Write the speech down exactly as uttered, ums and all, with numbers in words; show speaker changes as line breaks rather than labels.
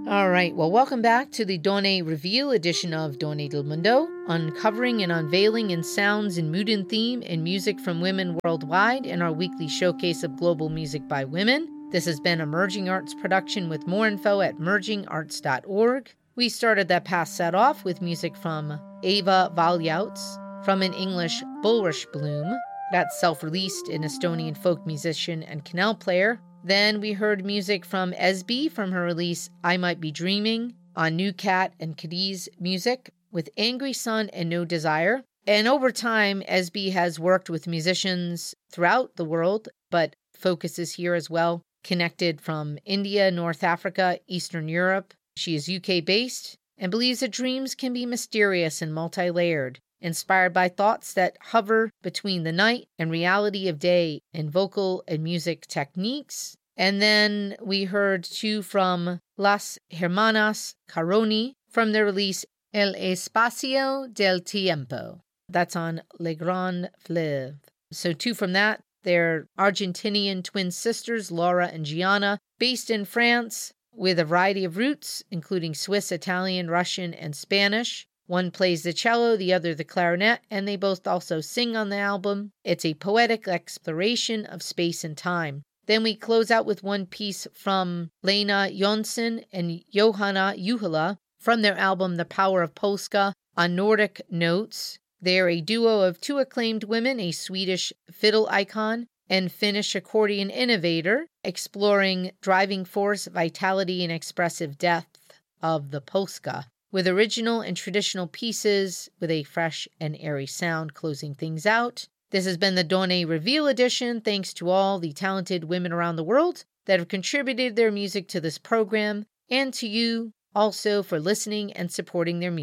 All right, well, welcome back to the Donne Reveal edition of Donne del Mundo, uncovering and unveiling in sounds and mood and theme and music from women worldwide in our weekly showcase of global music by women. This has been a Merging Arts production with more info at merging arts dot org. We started that past set off with music from Eva Valjouts, from an English Bulrush Bloom, that's self-released, an Estonian folk musician and canal player. Then we heard music from Esby from her release I Might Be Dreaming on New Cat and Cadiz Music with Angry Sun and No Desire. And over time, Esby has worked with musicians throughout the world, but focuses here as well, connected from India, North Africa, Eastern Europe. She is U K-based and believes that dreams can be mysterious and multi-layered, inspired by thoughts that hover between the night and reality of day in vocal and music techniques. And then we heard two from Las Hermanas Caroni from their release El Espacio del Tiempo. That's on Le Grand Fleuve. So two from that. They're Argentinian twin sisters, Laura and Gianna, based in France with a variety of roots, including Swiss, Italian, Russian, and Spanish. One plays the cello, the other the clarinet, and they both also sing on the album. It's a poetic exploration of space and time. Then we close out with one piece from Lena Jonsson and Johanna Juhila from their album The Power of Polska on Nordic Notes. They're a duo of two acclaimed women, a Swedish fiddle icon and Finnish accordion innovator, exploring driving force, vitality, and expressive depth of the polska, with original and traditional pieces with a fresh and airy sound closing things out. This has been the Donne Reveal edition. Thanks to all the talented women around the world that have contributed their music to this program, and to you also for listening and supporting their music.